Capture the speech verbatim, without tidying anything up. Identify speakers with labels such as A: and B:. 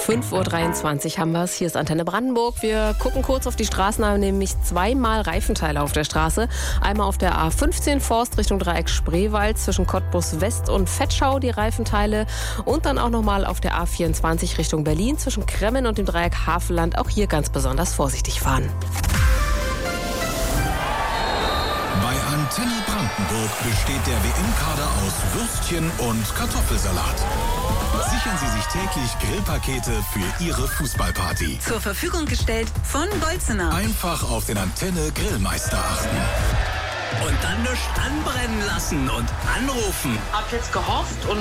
A: fünf Uhr dreiundzwanzig haben wir es. Hier ist Antenne Brandenburg. Wir gucken kurz auf die Straßen, haben nämlich zweimal Reifenteile auf der Straße. Einmal auf der A fünfzehn Forst Richtung Dreieck Spreewald zwischen Cottbus West und Vetschau die Reifenteile. Und dann auch nochmal auf der A vierundzwanzig Richtung Berlin zwischen Kremmen und dem Dreieck Havelland. Auch hier ganz besonders vorsichtig fahren.
B: Bei Antenne Brandenburg besteht der W M-Kader aus Würstchen und Kartoffelsalat. Sichern Sie sich täglich Grillpakete für Ihre Fußballparty.
C: Zur Verfügung gestellt von Bolzenau.
B: Einfach auf den Antenne Grillmeister achten.
D: Und dann nicht anbrennen lassen und anrufen.
E: Hab jetzt gehofft und